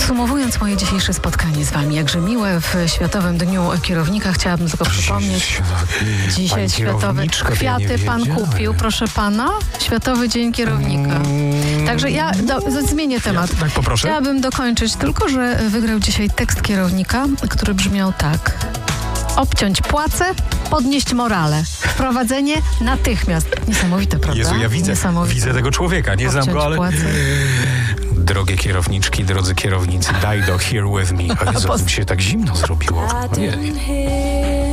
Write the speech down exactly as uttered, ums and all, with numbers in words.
Podsumowując moje dzisiejsze spotkanie z wami, jakże miłe w Światowym Dniu Kierownika, chciałabym tylko przypomnieć. Dzisiaj Światowe kwiaty pan kupił, proszę pana. Światowy Dzień Kierownika. Także ja do, zmienię temat. Ja, tak, poproszę. Chciałabym dokończyć tylko, że wygrał dzisiaj tekst kierownika, który brzmiał tak. Obciąć płace, podnieść morale. Wprowadzenie natychmiast. Niesamowite, prawda? Jezu, ja widzę, widzę tego człowieka. Nie znam go, ale... Płace. Drogie kierowniczki, drodzy kierownicy, daj do Here With Me. O Jezu, mi się tak zimno zrobiło. Ojej.